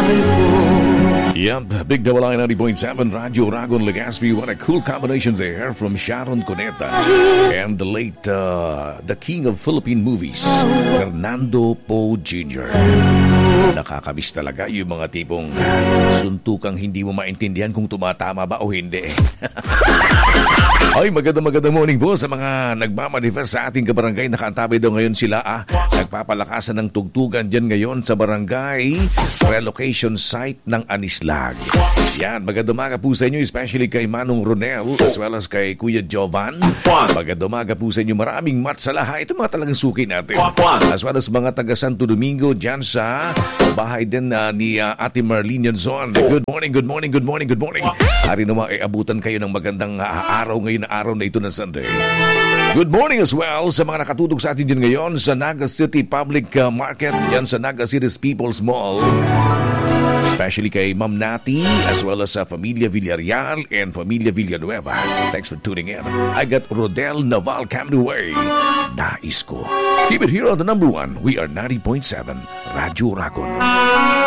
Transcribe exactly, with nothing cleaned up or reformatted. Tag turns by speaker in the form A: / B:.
A: mahal ko.
B: Yep, Big Double I ninety point seven, Radio Ragon Legazpi. What a cool combination there from Sharon Cuneta and the late, uh, the king of Philippine movies, Fernando Poe Junior Nakakamiss talaga yung mga tipong suntukang hindi mo maintindihan kung tumatama ba o hindi. Ay, magandang magandang morning po sa mga nagmamanifest sa ating kabarangay. Nakaantabay daw ngayon sila ah. Nagpapalakasan ng tugtugan dyan ngayon sa barangay relocation site ng Anislag. Yan, magandang umaga po sa inyo, especially kay Manong Ronel as well as kay Kuya Jovan. Magandang umaga po sa inyo, maraming matsalaha. Ito mga talagang suki natin. As well as mga taga Santo Domingo dyan sa bahay din uh, ni uh, Ate Marlene Yanzon. Good morning, good morning, good morning, good morning. Hari naman ay abutan kayo ng magandang uh, araw ngayon na araw na ito na Sunday. Good morning as well sa mga nakatutog sa atin dyan ngayon sa Naga City Public uh, Market, dyan sa Naga City's People's Mall. Especially kay Ma'am Nati as well as sa Familia Villarreal and Familia Villanueva. Thanks for tuning in. I got Rodel Naval Camnaway. Nais ko. Keep it here on the number one. We are ninety point seven, Radyo Ragon.